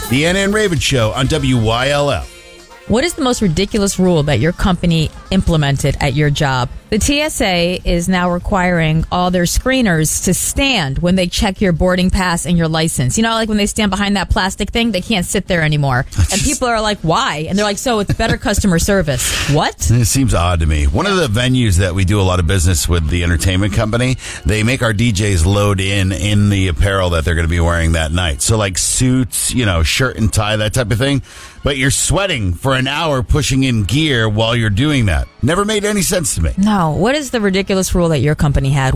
The Anna and Raven Show on WYLF. What is the most ridiculous rule that your company implemented at your job? The TSA is now requiring all their screeners to stand when they check your boarding pass and your license. You know, like when they stand behind that plastic thing, they can't sit there anymore. And people are like, why? And they're like, so it's better customer service. What? It seems odd to me. One of the venues that we do a lot of business with, the entertainment company, they make our DJs load in the apparel that they're going to be wearing that night. So like suits, shirt and tie, that type of thing. But you're sweating for an hour pushing in gear while you're doing that. Never made any sense to me. No. What is the ridiculous rule that your company had?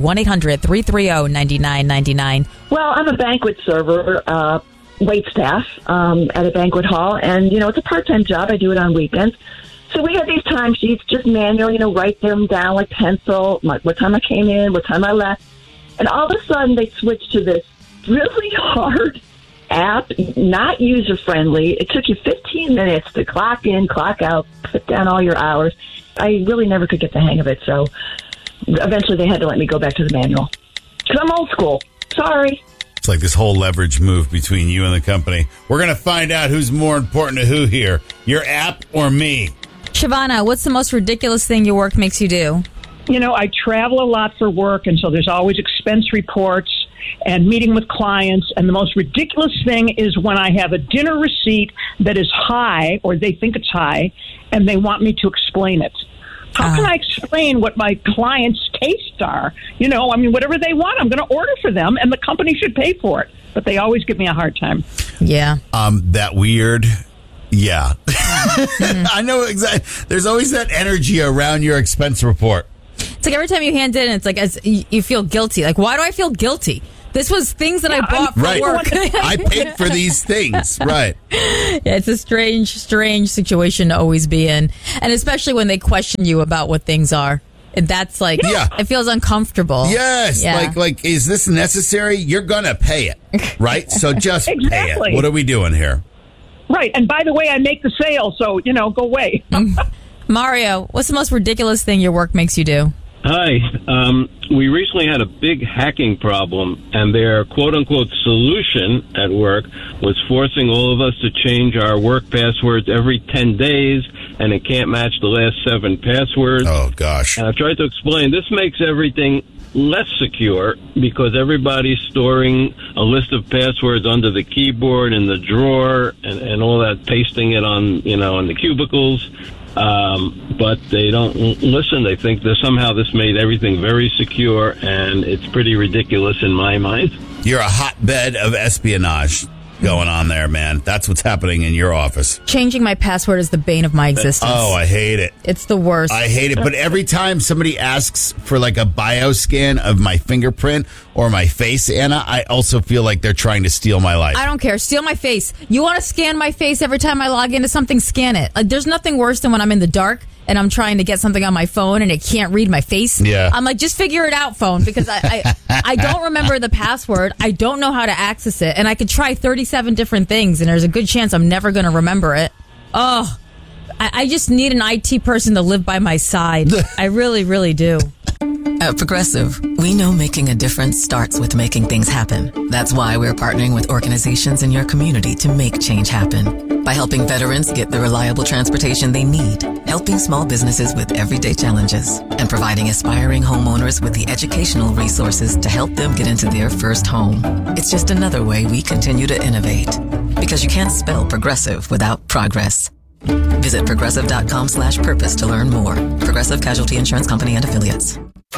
1-800-330-9999. Well, I'm a banquet server, wait staff at a banquet hall. And, it's a part-time job. I do it on weekends. So we had these timesheets, just manual, write them down like pencil, what time I came in, what time I left. And all of a sudden they switched to this really hard app, not user-friendly. It took you 15 minutes to clock in, clock out, put down all your hours. I really never could get the hang of it, so eventually they had to let me go back to the manual. Because I'm old school. Sorry. It's like this whole leverage move between you and the company. We're going to find out who's more important to who here, your app or me. Shavana, what's the most ridiculous thing your work makes you do? I travel a lot for work, and so there's always expense reports and meeting with clients. And the most ridiculous thing is when I have a dinner receipt that is high, or they think it's high, and they want me to explain it. How can I explain what my clients' tastes are? Whatever they want, I'm going to order for them, and the company should pay for it. But they always give me a hard time. Yeah. That weird... Yeah. I know exactly. There's always that energy around your expense report. It's like every time you hand it in, it's like you feel guilty. Like, why do I feel guilty? This was things that I bought for work. I paid for these things. Right. Yeah, it's a strange situation to always be in. And especially when they question you about what things are. And that's like, it feels uncomfortable. Yes. Yeah. Like, is this necessary? You're going to pay it. Right? So just pay it. What are we doing here? Right. And by the way, I make the sale. So, go away. Mario, what's the most ridiculous thing your work makes you do? Hi. We recently had a big hacking problem, and their quote-unquote solution at work was forcing all of us to change our work passwords every 10 days, and it can't match the last 7 passwords. Oh, gosh. And I tried to explain, this makes everything less secure because everybody's storing a list of passwords under the keyboard in the drawer and all that, pasting it on, in the cubicles. But they don't listen. They think that somehow this made everything very secure, and it's pretty ridiculous in my mind. You're a hotbed of espionage going on there, man. That's what's happening in your office. Changing my password is the bane of my existence. Oh, I hate it. It's the worst. I hate it. But every time somebody asks for like a bioscan of my fingerprint or my face, Anna, I also feel like they're trying to steal my life. I don't care. Steal my face. You want to scan my face every time I log into something, scan it. Like, there's nothing worse than when I'm in the dark and I'm trying to get something on my phone and it can't read my face. Yeah. I'm like, just figure it out, phone, because I don't remember the password. I don't know how to access it. And I could try 37 different things, and there's a good chance I'm never going to remember it. Oh, I just need an IT person to live by my side. I really, really do. At Progressive, we know making a difference starts with making things happen. That's why we're partnering with organizations in your community to make change happen. By helping veterans get the reliable transportation they need, helping small businesses with everyday challenges, and providing aspiring homeowners with the educational resources to help them get into their first home. It's just another way we continue to innovate. Because you can't spell progressive without progress. Visit progressive.com/purpose to learn more. Progressive Casualty Insurance Company and Affiliates.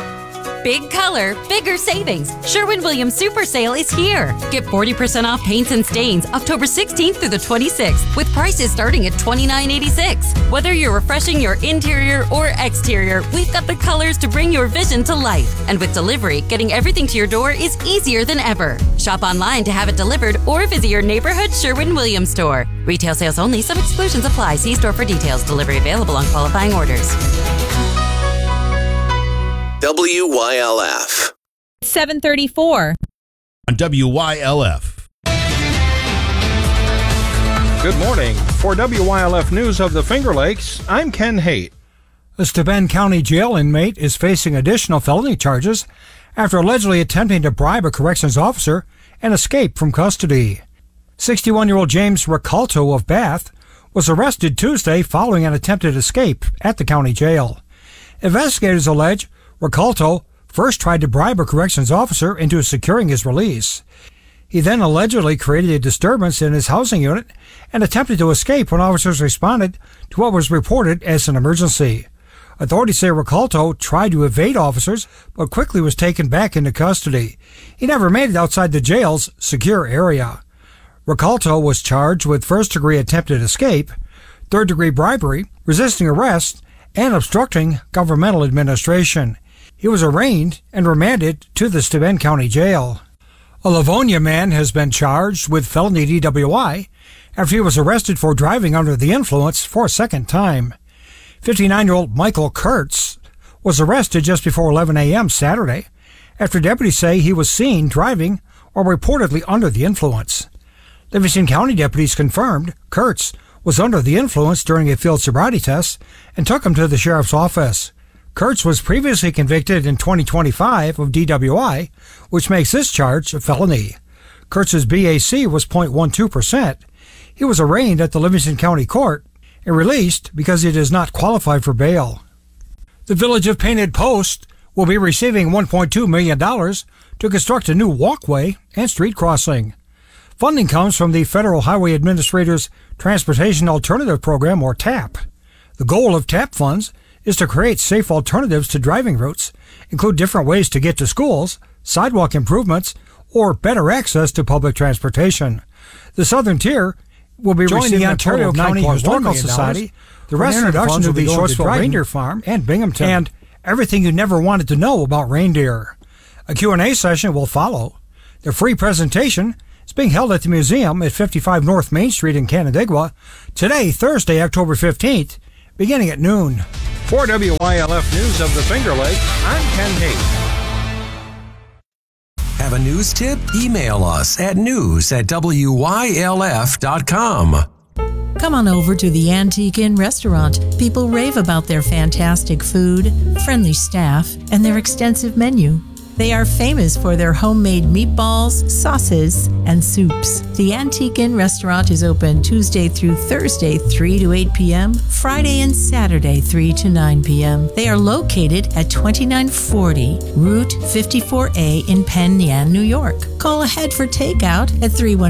Big color, bigger savings. Sherwin-Williams Super Sale is here. Get 40% off paints and stains October 16th through the 26th with prices starting at $29.86. Whether you're refreshing your interior or exterior, we've got the colors to bring your vision to life. And with delivery, getting everything to your door is easier than ever. Shop online to have it delivered or visit your neighborhood Sherwin-Williams store. Retail sales only. Some exclusions apply. See store for details. Delivery available on qualifying orders. WYLF. 7:34 on WYLF. Good morning. For WYLF News of the Finger Lakes, I'm Ken Haight. A Steuben County jail inmate is facing additional felony charges after allegedly attempting to bribe a corrections officer and escape from custody. 61-year-old James Ricalto of Bath was arrested Tuesday following an attempted escape at the county jail. Investigators allege Ricalto first tried to bribe a corrections officer into securing his release. He then allegedly created a disturbance in his housing unit and attempted to escape when officers responded to what was reported as an emergency. Authorities say Ricalto tried to evade officers, but quickly was taken back into custody. He never made it outside the jail's secure area. Ricalto was charged with first-degree attempted escape, third-degree bribery, resisting arrest, and obstructing governmental administration. He was arraigned and remanded to the Steuben County Jail. A Livonia man has been charged with felony DWI after he was arrested for driving under the influence for a second time. 59-year-old Michael Kurtz was arrested just before 11 a.m. Saturday after deputies say he was seen driving or reportedly under the influence. Livingston County deputies confirmed Kurtz was under the influence during a field sobriety test and took him to the sheriff's office. Kurtz was previously convicted in 2025 of DWI, which makes this charge a felony. Kurtz's BAC was 0.12%. He was arraigned at the Livingston County Court and released because he does not qualify for bail. The village of Painted Post will be receiving $1.2 million to construct a new walkway and street crossing. Funding comes from the Federal Highway Administrator's Transportation Alternative Program, or TAP. The goal of TAP funds is to create safe alternatives to driving routes, include different ways to get to schools, sidewalk improvements, or better access to public transportation. The Southern Tier will be receiving the Ontario County Historical Society, the rest of the funds will be going to Reindeer Farm and Binghamton, and everything you never wanted to know about reindeer. A Q&A session will follow. The free presentation is being held at the museum at 55 North Main Street in Canandaigua today, Thursday, October 15th, beginning at noon. For WYLF News of the Finger Lakes, I'm Ken Hayes. Have a news tip? Email us at news@wylf.com. Come on over to the Antique Inn restaurant. People rave about their fantastic food, friendly staff, and their extensive menu. They are famous for their homemade meatballs, sauces, and soups. The Antique Inn restaurant is open Tuesday through Thursday, 3 to 8 p.m., Friday and Saturday, 3 to 9 p.m. They are located at 2940 Route 54A in Penn Yan, New York. Call ahead for takeout at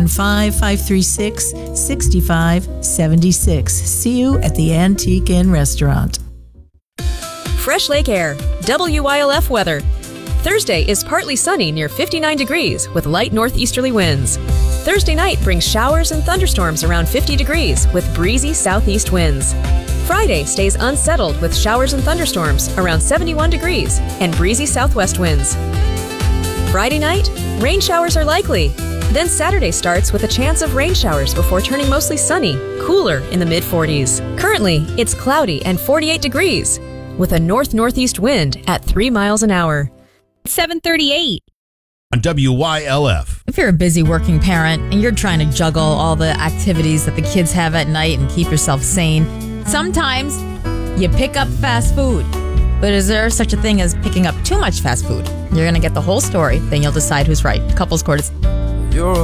315-536-6576. See you at the Antique Inn restaurant. Fresh Lake Air, WYLF weather. Thursday is partly sunny near 59 degrees with light northeasterly winds. Thursday night brings showers and thunderstorms around 50 degrees with breezy southeast winds. Friday stays unsettled with showers and thunderstorms around 71 degrees and breezy southwest winds. Friday night, rain showers are likely. Then Saturday starts with a chance of rain showers before turning mostly sunny, cooler in the mid-40s. Currently, it's cloudy and 48 degrees with a north-northeast wind at 3 miles an hour. 7:38 on WYLF. If you're a busy working parent and you're trying to juggle all the activities that the kids have at night and keep yourself sane, sometimes you pick up fast food. But is there such a thing as picking up too much fast food? You're going to get the whole story, then you'll decide who's right. Couples Court is...